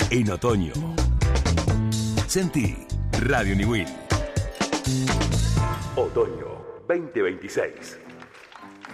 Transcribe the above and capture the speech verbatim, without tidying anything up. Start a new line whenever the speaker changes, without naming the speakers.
en otoño. Sentí Radio Niwil. Otoño veinte veintiséis.